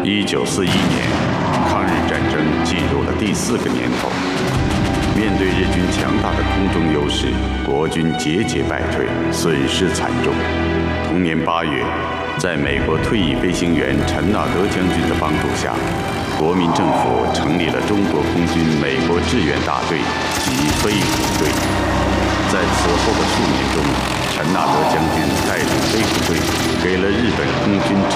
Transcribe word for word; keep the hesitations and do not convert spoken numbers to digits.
一九四一年，抗日战争进入了第四个年头。面对日军强大的空中优势，国军节节败退，损失惨重。同年八月，在美国退役飞行员陈纳德将军的帮助下，国民政府成立了中国空军美国志愿大队及飞虎队。在此后的数年中，陈纳德将军带领飞虎队给了日本空军